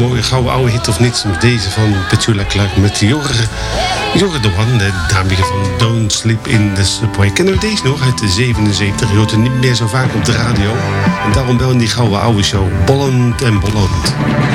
mooie gouden oude hit of niet. Deze van Petula Clark met Jorre de One, de dame van Don't Sleep in the Subway. Kennen we deze nog uit de 77? Je hoort het niet meer zo vaak op de radio. En daarom wel in die gouden oude show. Bollend en Bollend.